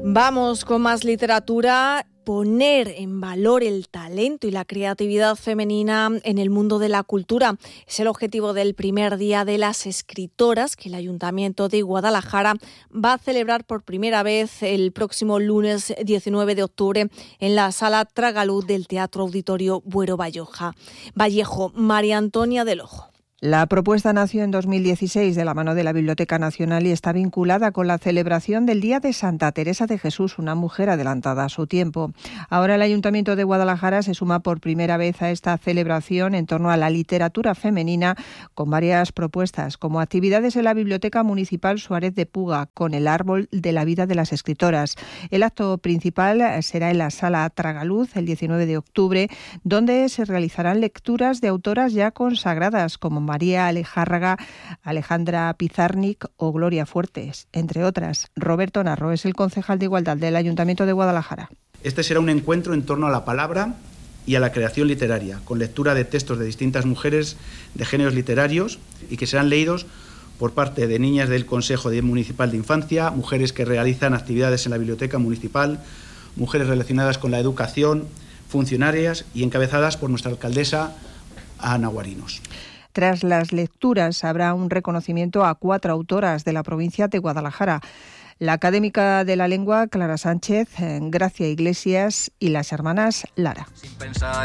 Vamos con más literatura. Poner en valor el talento y la creatividad femenina en el mundo de la cultura es el objetivo del primer Día de las Escritoras, que el Ayuntamiento de Guadalajara va a celebrar por primera vez el próximo lunes 19 de octubre en la Sala Tragaluz del Teatro Auditorio Buero Vallejo. María Antonia del Ojo. La propuesta nació en 2016 de la mano de la Biblioteca Nacional y está vinculada con la celebración del Día de Santa Teresa de Jesús, una mujer adelantada a su tiempo. Ahora el Ayuntamiento de Guadalajara se suma por primera vez a esta celebración en torno a la literatura femenina con varias propuestas, como actividades en la Biblioteca Municipal Suárez de Puga, con el Árbol de la Vida de las Escritoras. El acto principal será en la Sala Tragaluz el 19 de octubre, donde se realizarán lecturas de autoras ya consagradas, como María Alejárraga, Alejandra Pizarnik o Gloria Fuertes, entre otras. Roberto Narro es el concejal de Igualdad del Ayuntamiento de Guadalajara. Este será un encuentro en torno a la palabra y a la creación literaria, con lectura de textos de distintas mujeres de géneros literarios y que serán leídos por parte de niñas del Consejo Municipal de Infancia, mujeres que realizan actividades en la Biblioteca Municipal, mujeres relacionadas con la educación, funcionarias y encabezadas por nuestra alcaldesa Ana Guarinos. Tras las lecturas habrá un reconocimiento a 4 autoras de la provincia de Guadalajara: la académica de la lengua Clara Sánchez, Gracia Iglesias y las hermanas Lara.